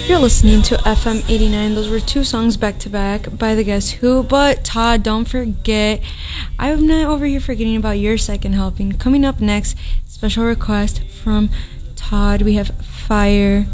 You're listening to FM 89. Those were two songs back to back by the Guess Who. But Todd, don't forget, I'm not over here forgetting about your second helping. Coming up next, special request from Todd. We have Fire